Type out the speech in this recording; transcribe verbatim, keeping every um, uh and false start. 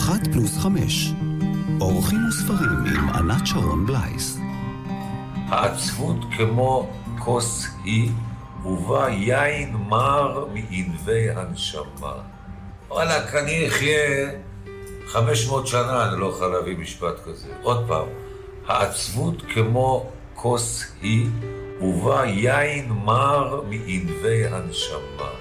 אחת פלוס חמש. אורחים וספרים עם ענת שרון בלייס. העצבות כמו כוס היא, ובה יין מר מענבי הנשמה. וואלק, אני אחיה חמש מאות שנה, אני לא יכול להביא משפט כזה. עוד פעם, העצבות כמו כוס היא, ובה יין מר מענבי הנשמה.